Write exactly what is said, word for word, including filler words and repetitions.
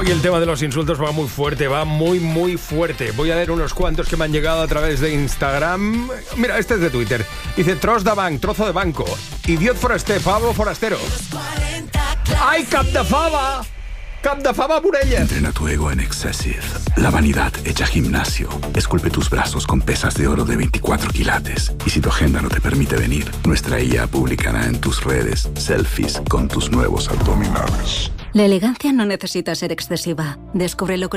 Hoy el tema de los insultos va muy fuerte, va muy, muy fuerte. Voy a leer unos cuantos que me han llegado a través de Instagram. Mira, este es de Twitter. Dice, tros de banc, trozo de banco. Idiot foraster, Pablo forastero. ¡Ay, cap de fava! ¡Cap de fava, Burella! Entrena tu ego en Excessive. La vanidad hecha gimnasio. Esculpe tus brazos con pesas de oro de veinticuatro quilates. Y si tu agenda no te permite venir, nuestra I A publicará en tus redes selfies con tus nuevos abdominales. La elegancia no necesita ser excesiva. Descúbrelo con